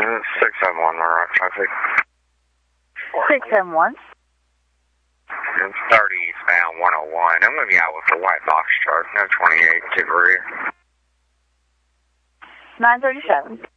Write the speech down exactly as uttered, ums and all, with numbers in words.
six seven one, Rock traffic. six seven one. It's thirty eastbound one oh one. I'm going to be out with a white box truck. No twenty-eight to rear. nine thirty-seven.